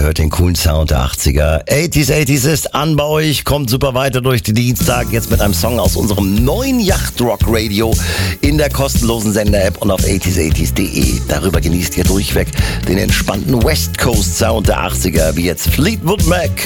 hört den coolen Sound der 80er. 80s ist an bei euch, kommt super weiter durch die Dienstag. Jetzt mit einem Song aus unserem neuen Yachtrock-Radio in der kostenlosen Sender-App und auf 80s80s.de. Darüber genießt ihr durchweg den entspannten West Coast Sound der 80er, wie jetzt Fleetwood Mac